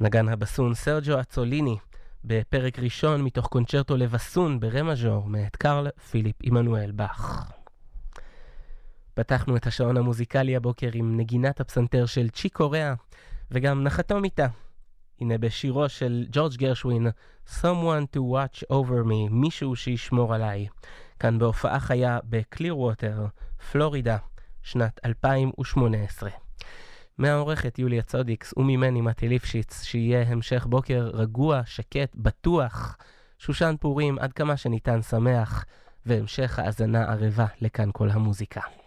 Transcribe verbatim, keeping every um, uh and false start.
נגן הבסון סרג'ו אצוליני בפרק ראשון מתוך קונצ'רטו לבסון ברמז'ור מאת קרל פיליפ עמנואל באך. פתחנו את השעון המוזיקלי הבוקר עם נגינת הפסנתר של צ'יק קוריאה וגם נחתו מיטה. הנה בשירו של ג'ורג' גרשווין Someone to watch over me, מישהו שישמור עליי, כאן בהופעה חיה בקלירווטר, פלורידה, שנת אלפיים ושמונה עשרה. מהעורכת יוליה צודיקס וממני מתי ליפשיץ, שיהיה המשך בוקר רגוע, שקט, בטוח, שושן פורים עד כמה שניתן שמח, והמשך האזנה ערבה לכאן כל המוזיקה.